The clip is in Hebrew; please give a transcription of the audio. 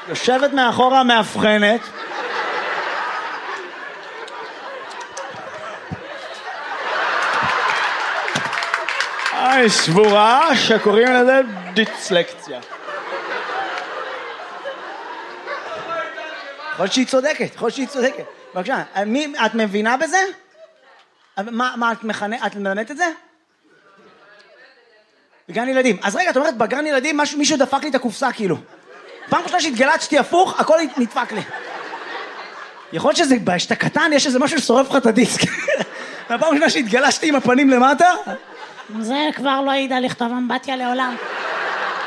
יושבת מאחורה מאבחנת. סבורה שקוראים לזה דיסלקציה. יכול שהיא צודקת. בבקשה, את מבינה בזה? מה את מלמדת את זה? בגן ילדים. אז רגע, את אומרת, בגן ילדים מישהו דפק לי את הקופסה כאילו. פעם ראשונה שהתגלת שתי הפוך, הכל נדפק לי. יכול להיות שזה, שאתה קטן, יש איזה משהו ששורף לך את הדיסק. והפעם ראשונה שהתגלשתי עם הפנים למטה, זה כבר לא ידע לכתוב אמבטיה לעולם.